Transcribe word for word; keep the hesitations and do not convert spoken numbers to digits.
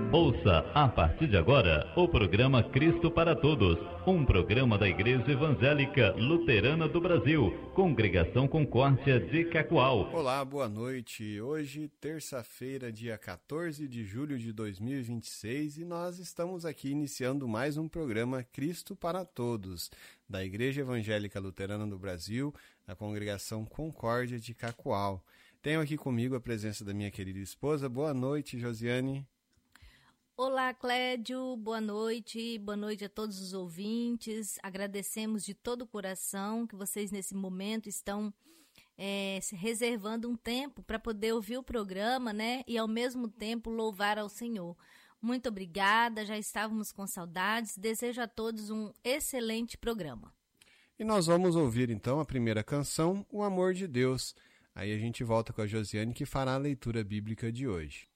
Ouça, a partir de agora, o programa Cristo para Todos, um programa da Igreja Evangélica Luterana do Brasil, Congregação Concórdia de Cacoal. Olá, boa noite. Hoje, terça-feira, dia quatorze de julho de dois mil e vinte e seis, e nós estamos aqui iniciando mais um programa Cristo para Todos, da Igreja Evangélica Luterana do Brasil, da Congregação Concórdia de Cacoal. Tenho aqui comigo a presença da minha querida esposa. Boa noite, Josiane. Olá, Clédio, boa noite, boa noite a todos os ouvintes. Agradecemos de todo o coração que vocês nesse momento estão é, se reservando um tempo para poder ouvir o programa, né? E ao mesmo tempo louvar ao Senhor. Muito obrigada, já estávamos com saudades. Desejo a todos um excelente programa. E nós vamos ouvir então a primeira canção, O Amor de Deus. Aí a gente volta com a Josiane que fará a leitura bíblica de hoje.